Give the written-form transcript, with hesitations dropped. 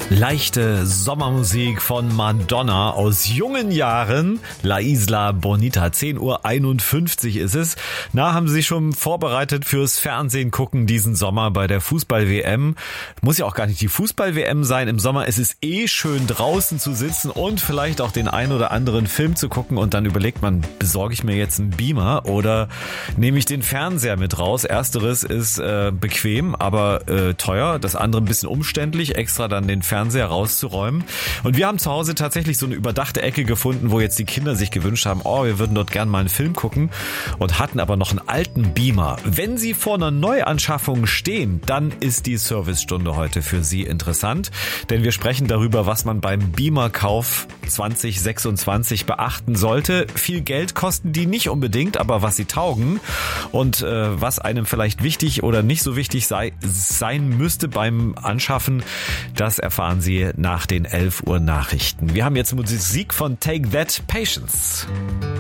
Leichte Sommermusik von Madonna aus jungen Jahren. La Isla Bonita, 10:51 Uhr ist es. Haben Sie sich schon vorbereitet fürs Fernsehen gucken diesen Sommer bei der Fußball-WM? Muss ja auch gar nicht die Fußball-WM sein im Sommer. Es ist schön draußen zu sitzen und vielleicht auch den ein oder anderen Film zu gucken und dann überlegt man, besorge ich mir jetzt einen Beamer oder nehme ich den Fernseher mit raus? Ersteres ist bequem, aber teuer. Das andere ein bisschen umständlich, extra dann den Fernseher rauszuräumen. Und wir haben zu Hause tatsächlich so eine überdachte Ecke gefunden, wo jetzt die Kinder sich gewünscht haben, wir würden dort gerne mal einen Film gucken und hatten aber noch einen alten Beamer. Wenn Sie vor einer Neuanschaffung stehen, dann ist die Servicestunde heute für Sie interessant, denn wir sprechen darüber, was man beim Beamer-Kauf 2026 beachten sollte. Viel Geld kosten die nicht unbedingt, aber was sie taugen und was einem vielleicht wichtig oder nicht so wichtig sein müsste beim Anschaffen, das erfahren Sie nach den 11 Uhr Nachrichten. Wir haben jetzt Musik von Take That, Patience.